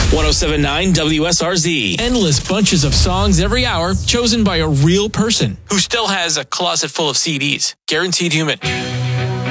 1079 WSRZ. Endless bunches of songs every hour chosen by a real person who still has a closet full of CDs. Guaranteed Human.